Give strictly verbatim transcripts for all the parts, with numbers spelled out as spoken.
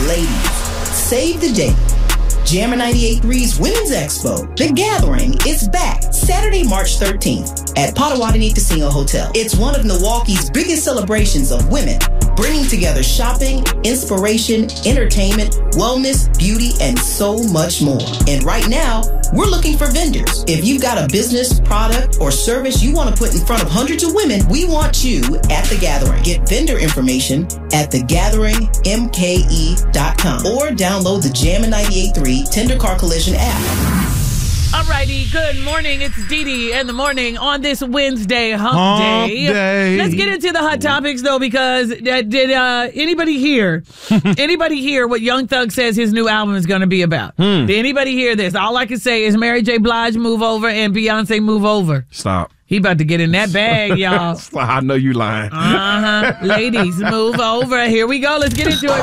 Ladies, save the date. Jammer ninety-eight point three's Women's Expo, The Gathering, is back Saturday, March thirteenth at Potawatomi Casino Hotel. It's one of Milwaukee's biggest celebrations of women, bringing together shopping, inspiration, entertainment, wellness, beauty, and so much more. And right now, we're looking for vendors. If you've got a business, product, or service you want to put in front of hundreds of women, we want you at The Gathering. Get vendor information at the gathering m k e dot com or download the Jammer ninety-eight point three Tender Car Collision app. Alrighty, good morning. It's Dee Dee in the morning on this Wednesday, hump, hump day. day. Let's get into the hot topics, though, because uh, did uh, anybody hear, anybody hear what Young Thug says his new album is going to be about? Hmm. Did anybody hear this? All I can say is Mary J. Blige move over and Beyonce move over. Stop. He about to get in that bag, y'all. I know you lying. Uh-huh. Ladies, move over. Here we go. Let's get into it.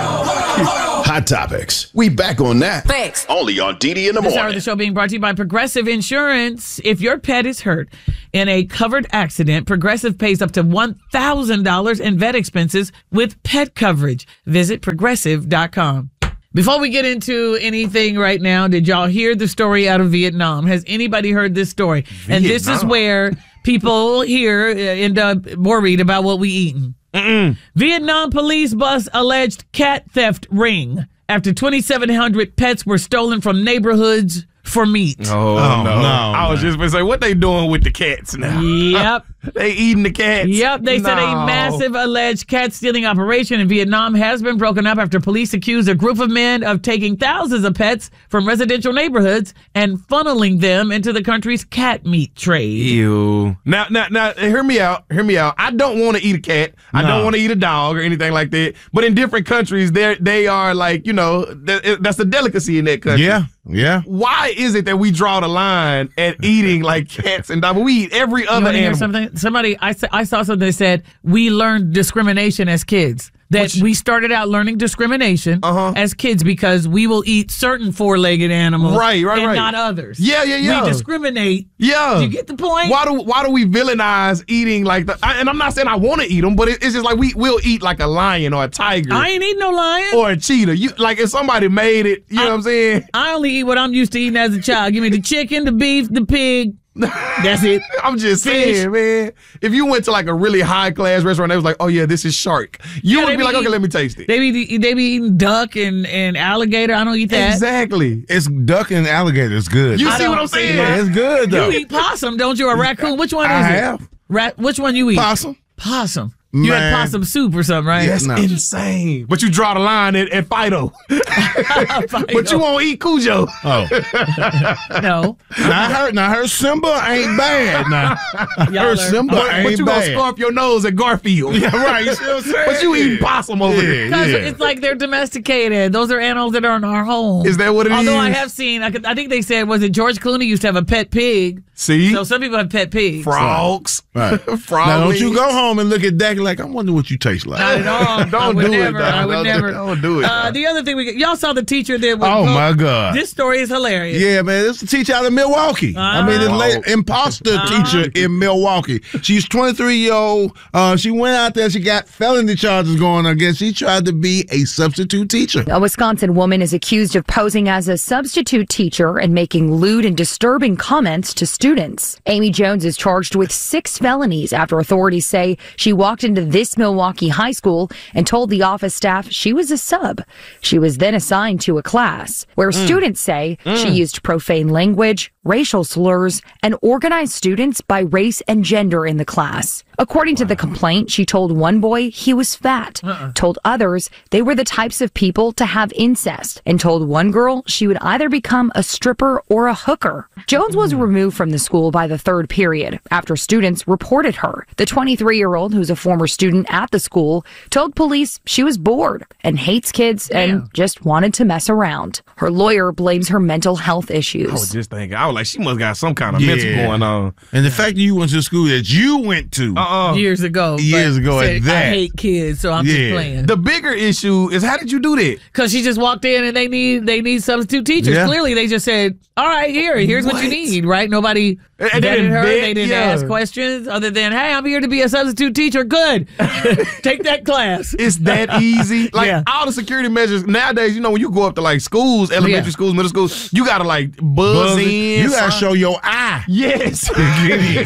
Hot Topics. We back on that. Thanks. Only on Dee Dee in the This hour morning. of the show being brought to you by Progressive Insurance. If your pet is hurt in a covered accident, Progressive pays up to one thousand dollars in vet expenses with pet coverage. Visit progressive dot com. Before we get into anything right now, did y'all hear the story out of Vietnam? Has anybody heard this story? Vietnam. And this is where people here end up worried about what we eating. Mm-mm. Vietnam police bust alleged cat theft ring after twenty-seven hundred pets were stolen from neighborhoods for meat. Oh, Oh, no. no, I was man. just going to say, what they doing with the cats now? Yep. They eating the cats. Yep, they said a No. massive alleged cat stealing operation in Vietnam has been broken up after police accused a group of men of taking thousands of pets from residential neighborhoods and funneling them into the country's cat meat trade. Ew. Now, now, now, hear me out. Hear me out. I don't want to eat a cat. I No. don't want to eat a dog or anything like that. But in different countries, they they are like, you know, that, that's a delicacy in that country. Yeah, yeah. Why is it that we draw the line at eating like cats and dogs? We eat every You other want to hear animal. something? Somebody, I, sa- I saw something that said we learned discrimination as kids. That Which- we started out learning discrimination Uh-huh. as kids because we will eat certain four-legged animals, Right, right, and right. not others. Yeah, yeah, yeah. We discriminate. Yeah. You get the point? Why do why do we villainize eating like the? I, and I'm not saying I want to eat them, but it, it's just like we will eat like a lion or a tiger I ain't eating no lion. or a cheetah. You like if somebody made it, you know what I'm saying? I only eat what I'm used to eating as a child. Give me the chicken, the beef, the pig. That's it. I'm just Fish. saying, man. If you went to like a really high class restaurant, they was like, "Oh yeah, this is shark," you Yeah, would they be like, be "Okay, eat- let me taste it." They be they be eating duck and, and alligator. I don't eat that. Exactly. It's duck and alligator. It's good. You I see what don't I'm see saying? yeah, it's good though. You eat possum, don't you? A raccoon? Which one is I it? have. Rat? Which one you eat? Possum. Possum. You had Man. possum soup or something, right? That's No. insane. But you draw the line at, at Fido. But you won't eat Cujo. Oh, No. now I heard. Now I heard Simba ain't bad. Now I Y'all heard are- Simba But, ain't but you gonna bad. scarf your nose at Garfield. Yeah, right. You see what I'm saying? But you eat possum over there. Yeah, Because yeah. it's like they're domesticated. Those are animals that are in our home. Is that what it is? Although I have seen, I, could, I think they said, was it George Clooney used to have a pet pig? See? So some people have pet pigs. Frogs. Right. Frog Now don't you legs. go home and look at Dak like I wonder what you taste like. Not at all. Don't I would do it, never. dog. I would Don't do- never. don't do it, Uh, dog. the other thing we get, y'all saw the teacher that was. Oh my God. This story is hilarious. Yeah, man, this is a teacher out of Milwaukee. I mean, this Uh-huh. late imposter teacher in Milwaukee. She's twenty-three year old. Uh, she went out there. She got felony charges going against. She tried to be a substitute teacher. A Wisconsin woman is accused of posing as a substitute teacher and making lewd and disturbing comments to students. Amy Jones is charged with six felonies after authorities say she walked into this Milwaukee high school and told the office staff she was a sub. She was then assigned to a class where students say she used profane language, racial slurs, and organized students by race and gender in the class. According to the complaint, she told one boy he was fat, told others they were the types of people to have incest, and told one girl she would either become a stripper or a hooker. Jones was removed from the school by the third period after students reported her. The twenty-three-year-old, who's a former student at the school, told police she was bored and hates kids and just wanted to mess around. Her lawyer blames her mental health issues. I was just thinking, I was like, she must got some kind of Yeah. mental going on. And the fact that you went to the school that you went to, Uh-uh. years ago. Years but ago at said, that. I hate kids, so I'm Yeah. just playing. The bigger issue is how did you do that? Because she just walked in and they need they need substitute teachers. Yeah. Clearly, they just said, "All right, here, here's what, What? you need." Right? Nobody And vetted they didn't her. vet, They didn't yeah. ask questions other than, "Hey, I'm here to be a substitute teacher." Good, take that class. It's that easy. Like Yeah. all the security measures nowadays, you know, when you go up to like schools, elementary Yeah. schools, middle schools, you gotta like buzz, Buzz it. in. You gotta sign- show your eye. Yes. they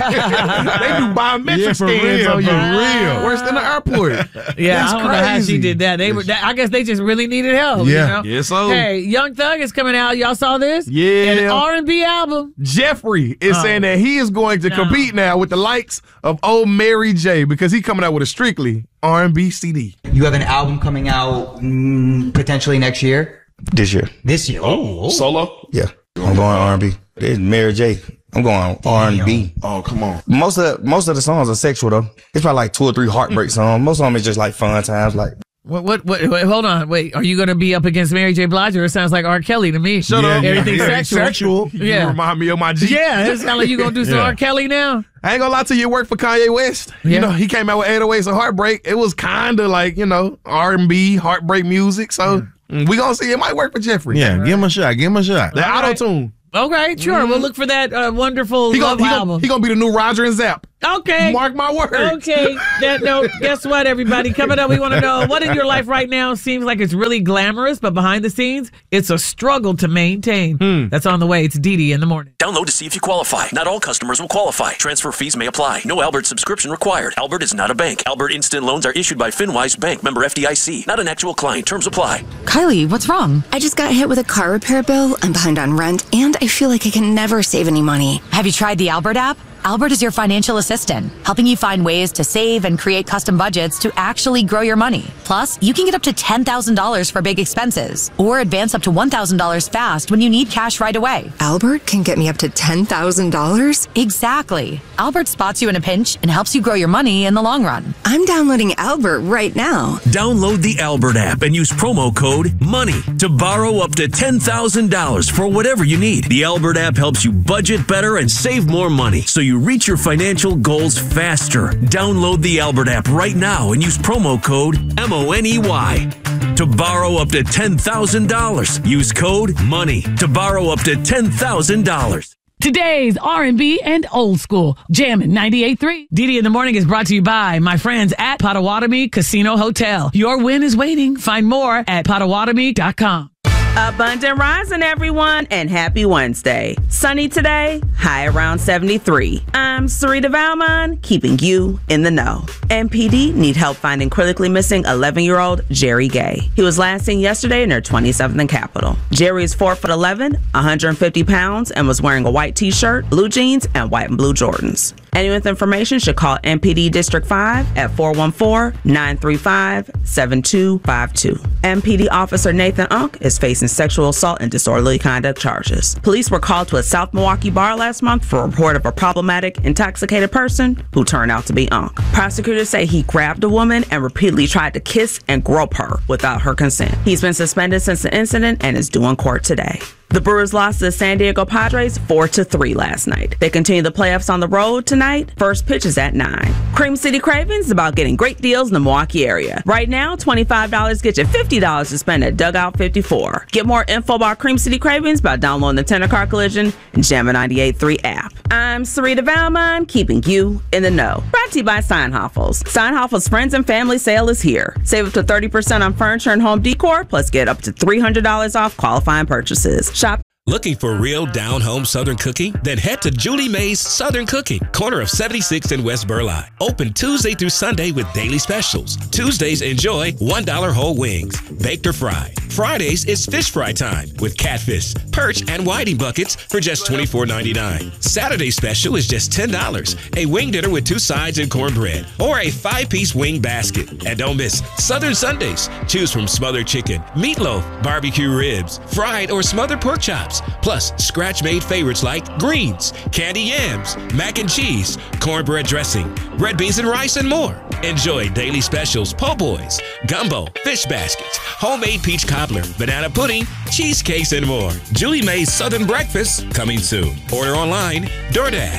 do biometric Yeah, for scans real, on you. for real. Worse than the airport. Yeah, That's I don't know how she crazy. did that. They were. that- I guess they just really needed help. Yeah. You know? Yes, so. Hey, Young Thug is coming out. Y'all saw this? Yeah. An R and B album. Jeffrey is Oh. saying that he is going to No. compete now with the likes of old Mary J because he's coming out with a strictly R and B C D. You have an album coming out mm, potentially next year? This year. This year? Oh, Solo? Yeah. I'm going R and B. It's Mary J. I'm going R and B. Oh, come on. Most of most of the songs are sexual though. It's probably like two or three heartbreak songs. Most of them is just like fun times. Like What, what, what, wait, hold on. Wait, are you going to be up against Mary J. Blige? It sounds like R. Kelly to me. Shut Yeah, up. yeah, Everything's yeah, sexual. sexual. You Yeah. remind me of my G. Yeah, it sounds like you going to do some Yeah. R. Kelly now. I ain't gonna lie to you, it worked for Kanye West. Yeah. You know, he came out with eight oh eights and Heartbreak. It was kind of like, you know, R and B, heartbreak music. So mm, we gonna see. It might work for Jeffrey. Yeah, give him a shot. Give him a shot. The All right. auto-tune. Okay, sure. We'll look for that uh, wonderful He love gonna, he, album. gonna, he gonna be the new Roger and Zapp. okay. Mark my words. Okay, that note. Guess what, everybody? Coming up, we want to know what in your life right now seems like it's really glamorous, but behind the scenes, it's a struggle to maintain. Hmm. That's on the way. It's Dee Dee in the morning. Download to see if you qualify. Not all customers will qualify. Transfer fees may apply. No Albert subscription required. Albert is not a bank. Albert Instant Loans are issued by FinWise Bank, member F D I C. Not an actual client. Terms apply. Kylie, what's wrong? I just got hit with a car repair bill. I'm behind on rent, and I feel like I can never save any money. Have you tried the Albert app? Albert is your financial assistant, helping you find ways to save and create custom budgets to actually grow your money. Plus, you can get up to ten thousand dollars for big expenses or advance up to one thousand dollars fast when you need cash right away. Albert can get me up to ten thousand dollars? Exactly. Albert spots you in a pinch and helps you grow your money in the long run. I'm downloading Albert right now. Download the Albert app and use promo code MONEY to borrow up to ten thousand dollars for whatever you need. The Albert app helps you budget better and save more money so you reach your financial goals faster. Download the Albert app right now and use promo code M O N E Y to borrow up to ten thousand dollars. Use code MONEY to borrow up to ten thousand dollars. Today's R and B and old school. Jammin' ninety-eight point three. Dee Dee in the morning is brought to you by my friends at Potawatomi Casino Hotel. Your win is waiting. Find more at potawatomi dot com. Abundant rising, everyone, and happy Wednesday. Sunny today, high around seventy-three. I'm Sarita Valmon, keeping you in the know. M P D need help finding critically missing eleven-year-old Jerry Gay. He was last seen yesterday near twenty-seventh and Capitol. Jerry is four foot eleven, one hundred fifty pounds, and was wearing a white t-shirt, blue jeans, and white and blue Jordans. Anyone with information should call M P D District five at four one four, nine three five, seven two five two. M P D Officer Nathan Unk is facing sexual assault and disorderly conduct charges. Police were called to a South Milwaukee bar last month for a report of a problematic, intoxicated person who turned out to be Unk. Prosecutors say he grabbed a woman and repeatedly tried to kiss and grope her without her consent. He's been suspended since the incident and is due in court today. The Brewers lost to the San Diego Padres four to three last night. They continue the playoffs on the road tonight. First pitch is at nine. Cream City Cravings is about getting great deals in the Milwaukee area. Right now, twenty-five dollars gets you fifty dollars to spend at Dugout fifty-four. Get more info about Cream City Cravings by downloading the Tender Car Collision and Jammin' ninety-eight point three app. I'm Sarita Valmon, keeping you in the know. Brought to you by Steinhoffels. Steinhoffels Friends and Family Sale is here. Save up to thirty percent on furniture and home decor, plus get up to three hundred dollars off qualifying purchases. Shop. Looking for real down-home Southern cooking? Then head to Julie Mae's Southern Cooking, corner of seventy-sixth and West Burleigh. Open Tuesday through Sunday with daily specials. Tuesdays, enjoy one dollar whole wings, baked or fried. Fridays, it's fish fry time with catfish, perch, and whiting buckets for just twenty-four ninety-nine. Saturday special is just ten dollars. A wing dinner with two sides and cornbread, or a five-piece wing basket. And don't miss Southern Sundays. Choose from smothered chicken, meatloaf, barbecue ribs, fried or smothered pork chops, plus scratch-made favorites like greens, candy yams, mac and cheese, cornbread dressing, red beans and rice, and more. Enjoy daily specials, po' boys, gumbo, fish baskets, homemade peach cobbler, banana pudding, cheesecakes, and more. Julie Mae's Southern Breakfast coming soon. Order online, DoorDash.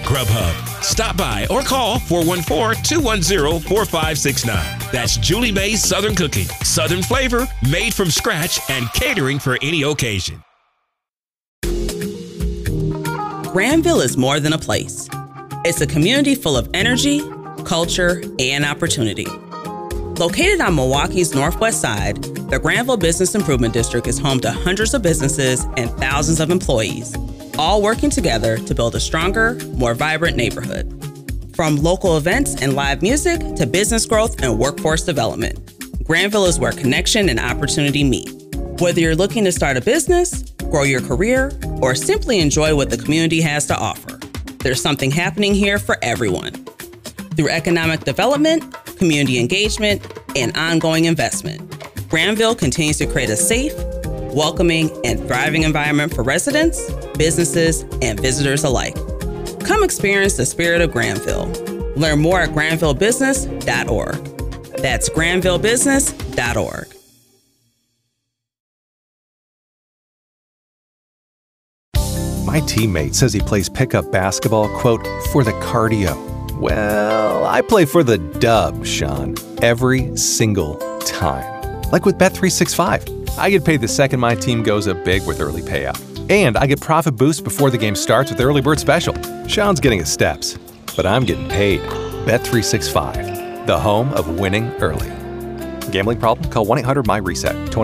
Grubhub. Stop by or call four one four, two one zero, four five six nine. That's Julie Mae's Southern Cooking. Southern flavor, made from scratch, and catering for any occasion. Granville is more than a place. It's a community full of energy, culture, and opportunity. Located on Milwaukee's northwest side, the Granville Business Improvement District is home to hundreds of businesses and thousands of employees, all working together to build a stronger, more vibrant neighborhood. From local events and live music to business growth and workforce development, Granville is where connection and opportunity meet. Whether you're looking to start a business, grow your career, or simply enjoy what the community has to offer, there's something happening here for everyone. Through economic development, community engagement, and ongoing investment, Granville continues to create a safe, welcoming, and thriving environment for residents, businesses, and visitors alike. Come experience the spirit of Granville. Learn more at granville business dot org. That's granville business dot org. My teammate says he plays pickup basketball, quote, for the cardio. Well, I play for the dub, Sean, every single time. Like with Bet three sixty-five. I get paid the second my team goes up big with early payout. And I get profit boost before the game starts with Early Bird Special. Sean's getting his steps, but I'm getting paid. Bet three sixty-five, the home of winning early. Gambling problem? Call one eight hundred M Y RESET.